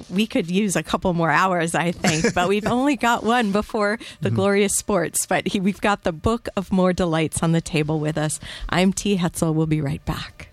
we could use a couple more hours, I think, but we've only got one before the glorious sports. But we've got the Book of More Delights on the table with us. I'm T. Hetzel. We'll be right back.